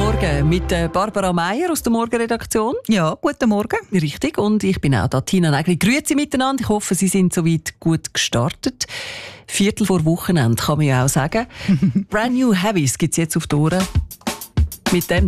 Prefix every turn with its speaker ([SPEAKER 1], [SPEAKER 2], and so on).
[SPEAKER 1] Morgen mit Barbara Meier aus der Morgenredaktion.
[SPEAKER 2] Ja, guten Morgen.
[SPEAKER 1] Richtig, und ich bin auch da, Tina Nägeli. Grüezi miteinander. Ich hoffe, Sie sind soweit gut gestartet. Viertel vor Wochenende, kann man ja auch sagen. Brand New Heavies gibt es jetzt auf die Ohren. Mit dem